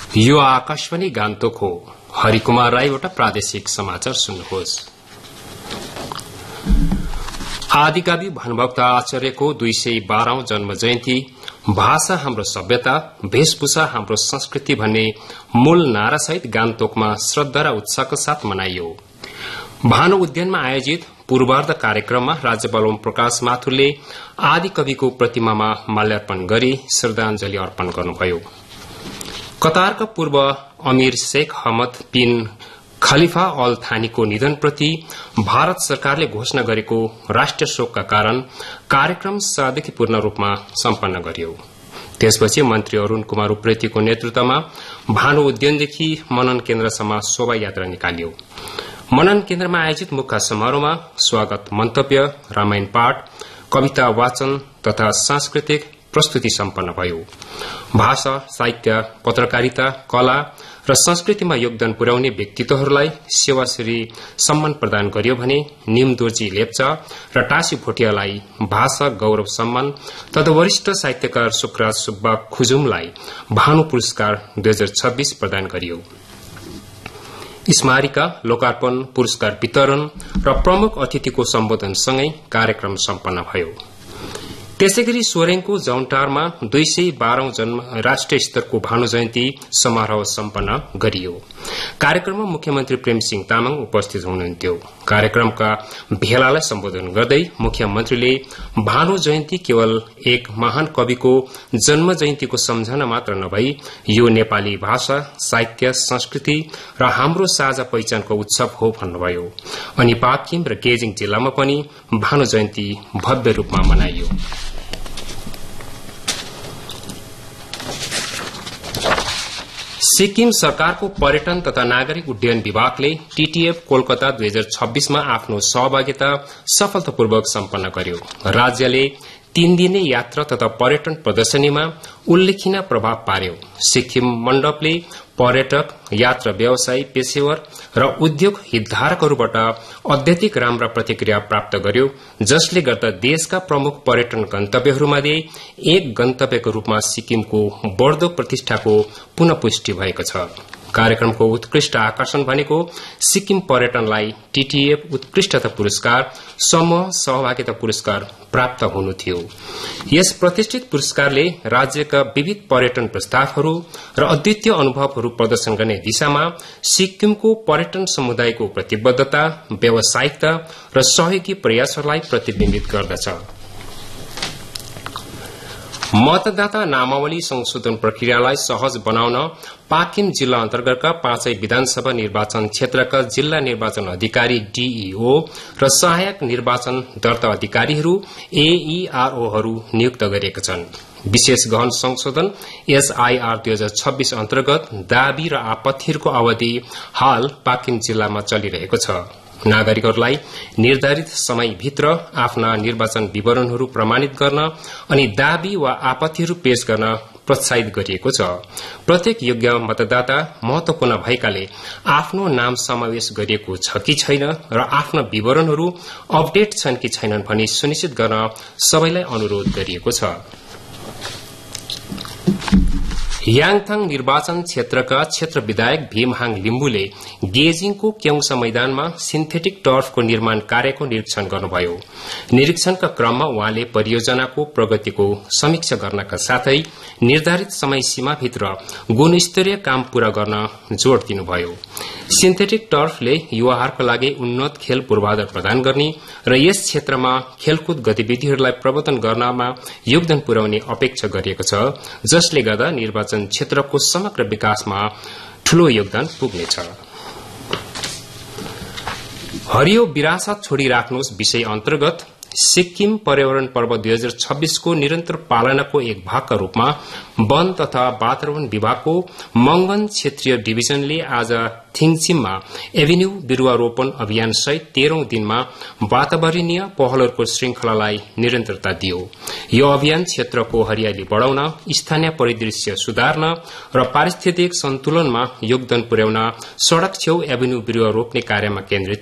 यो आकाशवाणी गान्तोक हो। हरिकुमार राईबाट प्रादेशिक समाचार सुन्नुहोस्। आदिकवि भानुभक्त आचार्यको 212औं जन्म जयन्ती भाषा हाम्रो सभ्यता, वेशभूषा हाम्रो संस्कृति भन्ने मूल नारासहित गान्तोकमा श्रद्धा र उत्साहका साथ मनाइयो। भानु उद्यानमा आयोजित पूर्वार्ध कार्यक्रममा राज्यपाल ओम प्रकाश माथुरले आदिकविको प्रतिमामा माल्यार्पण गरी श्रद्धांजलि अर्पण गर्नुभयो। कतारका पूर्व अमीर शेख हमद बिन खलीफा अल थानीको निधनप्रति भारत सरकारले घोषणा गरेको राष्ट्रिय शोकका कारण कार्यक्रम सादगीपूर्ण रूपमा सम्पन्न गरियो। त्यसपछि मन्त्री अरूण कुमार उप्रेतीको नेतृत्वमा भानु उद्यानदेखि मनन केन्द्रसम्म शोभायात्रा निकालियो। मनन केन्द्रमा आयोजित मुख्य समारोहमा स्वागत मन्तव्य, रामायण पाठ, कविता वाचन तथा सांस्कृतिक प्रस्तुति सम्पन्न भयो। भाषा, साहित्य, पत्रकारिता, कला र संस्कृतिमा योगदान पुर्याउने व्यक्तित्वहरूलाई सेवाश्री सम्मान प्रदान गरियो भने निमदोर्जी लेप्चा र टासी भोटियालाई भाषा गौरव सम्मान तथा वरिष्ठ साहित्यकार सुकराज सुब्बा खुजुमलाई भानु पुरस्कार 2026 प्रदान गरियो। स्मारिका, लोकार्पण, पुरस्कार वितरण र प्रमुख अतिथिको सम्बोधनसँगै कार्यक्रम सम्पन्न भयो। त्यसैगरी सोरेङको जौनटारमा 212औं जन्म राष्ट्रिय स्तरको भानु जयन्ती समारोह सम्पन्न गरियो। कार्यक्रममा मुख्यमन्त्री प्रेमसिंह तामाङ उपस्थित हुनुहुन्थ्यो। कार्यक्रमका भेलालाई सम्बोधन गर्दै मुख्यमन्त्रीले भानु जयन्ती केवल एक महान कविको जन्म जयन्तीको सम्झना मात्र नभई यो नेपाली भाषा, साहित्य, संस्कृति र हाम्रो साझा पहिचानको उत्सव हो भन्नुभयो। अनि पाक्किम र गेजिङ जिल्लामा पनि भानु जयन्ती भव्य रूपमा मनाइयो। सिक्किम सरकारको पर्यटन तथा नागरिक उड्डयन विभागले टीटीएफ कोलकाता 2026 मा आफ्नो सहभागिता सफलतापूर्वक सम्पन्न गर्यो। राज्यले 3 दिने यात्रा तथा पर्यटन प्रदर्शनीमा उल्लेखनीय प्रभाव पार्यो। सिक्किम मण्डपले पर्यटक, यात्रा व्यवसायी, पेशेवर र उद्योग हितधारकहरूबाट अत्यधिक राम्रा प्रतिक्रिया प्राप्त गर्यो, जसले गर्दा देशका प्रमुख पर्यटन गन्तव्यहरूमध्ये एक गन्तव्यको रूपमा सिक्किमको बढ्दो प्रतिष्ठाको पुनः पुष्टि भएको छ। कार्यक्रमको उत्कृष्ट आकर्षण भनेको सिक्किम पर्यटनलाई टीटीएफ उत्कृष्टता पुरस्कार, समूह सहभागिता पुरस्कार प्राप्त हुनु थियो। यस प्रतिष्ठित पुरस्कारले राज्यका विविध पर्यटन प्रस्तावहरू र अद्वितीय अनुभवहरू प्रदर्शन गर्ने दिशामा सिक्किमको पर्यटन समुदायको प्रतिबद्धता, व्यावसायिकता र सहयोगी प्रयासहरूलाई प्रतिबिम्बित गर्दछ। मतदाता नामावली संशोधन प्रक्रियालाई सहज बनाउन पाक्किम जिल्ला अन्तर्गतका 5 विधानसभा निर्वाचन क्षेत्रका जिल्ला निर्वाचन अधिकारी डीईओ र सहायक निर्वाचन दर्ता अधिकारीहरू एईआरओहरू नियुक्त गरेका छन्। विशेष गहन संशोधन एसआईआर 2026 अन्तर्गत दावी र आपत्तिहरूको अवधि हाल पाक्किम जिल्लामा चलिरहेको छ। नागरिकहरूलाई निर्धारित समयभित्र आफ्ना निर्वाचन विवरणहरू प्रमाणित गर्न अनि दावी वा आपत्तिहरू पेश गर्न प्रोत्साहित गरिएको छ। प्रत्येक योग्य मतदाता महत्वपूर्ण भएकाले आफ्नो नाम समावेश गरिएको छ कि छैन र आफ्ना विवरणहरू अपडेट छन् कि छैनन् भनी सुनिश्चित गर्न सबैलाई अनुरोध गरिएको छ। याङथाङ निर्वाचन क्षेत्रका क्षेत्र विधायक भीमहाङ लिम्बुले गेजिङको क्योङसा मैदानमा सिन्थेटिक टर्फको निर्माण कार्यको निरीक्षण गर्नुभयो। निरीक्षणका क्रममा उहाँले परियोजनाको प्रगतिको समीक्षा गर्नका साथै निर्धारित समय सीमाभित्र गुणस्तरीय काम पूरा गर्न जोड़ दिनुभयो। सिन्थेटिक टर्फले युवाहरूको लागि उन्नत खेल पूर्वाधार प्रदान गर्ने र यस क्षेत्रमा खेलकुद गतिविधिहरूलाई प्रवर्धन गर्नमा योगदान पुर्याउने अपेक्षा गरिएको छ, जसले गर्दा निर्वाचन क्षेत्रको समग्र विकासमा ठूलो योगदान पुग्नेछ। हरियो विरासत छोडिराख्नुहोस् विषय अन्तर्गत सिक्किम पर्यावरण पर्व 2026 को निरन्तर पालनाको एक भागका रूपमा वन तथा वातावरण विभागको मंगन क्षेत्रीय डिभिजनले आज थिङचिममा एभिन्यू बिरूवा रोपण अभियान सहित 13औं दिनमा वातावरणीय पहलहरूको श्रृंखलालाई निरन्तरता दियो। यो अभियान क्षेत्रको हरियाली बढ़ाउन, स्थानीय परिदृश्य सुधार्न र पारिस्थितिक सन्तुलनमा योगदान पुर्याउन सड़क छेउ एभिन्यू बिरूवा रोप्ने कार्यमा केन्द्रित